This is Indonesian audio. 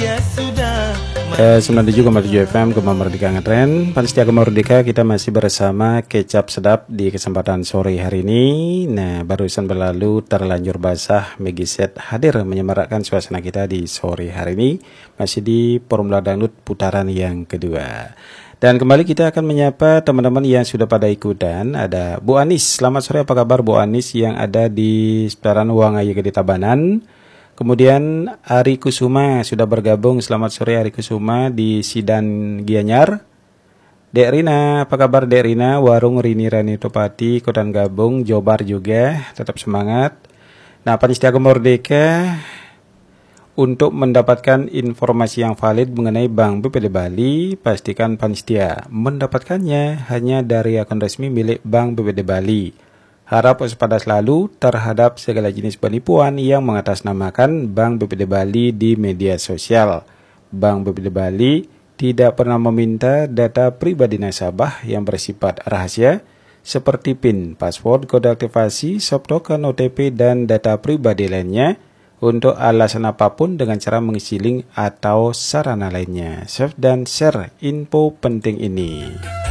97,7 FM Gema Merdeka Ngetren. Panitia Gema Merdeka, kita masih bersama Kecap Sedap di kesempatan sore hari ini. Nah, barusan berlalu terlanjur basah, Megiset hadir menyemarakkan suasana kita di sore hari ini, masih di Formula Dangdut putaran yang kedua. Dan kembali kita akan menyapa teman-teman yang sudah pada ikutan. Ada Bu Anis. Selamat sore, apa kabar Bu Anis yang ada di seputaran Wangaya Gede Tabanan. Kemudian Ari Kusuma sudah bergabung. Selamat sore Ari Kusuma di Sidan Gianyar. Dek Rina, apa kabar Dek Rina? Warung Rini Rani Topati, Kotan Gabung, Jobar juga. Tetap semangat. Nah, Panitia Gema Merdeka, untuk mendapatkan informasi yang valid mengenai Bank BPD Bali, pastikan Panitia mendapatkannya hanya dari akun resmi milik Bank BPD Bali. Harap waspada selalu terhadap segala jenis penipuan yang mengatasnamakan Bank BPD Bali di media sosial. Bank BPD Bali tidak pernah meminta data pribadi nasabah yang bersifat rahasia seperti PIN, password, kode aktivasi, soft token, OTP, dan data pribadi lainnya untuk alasan apapun dengan cara mengisi link atau sarana lainnya. Save dan share info penting ini.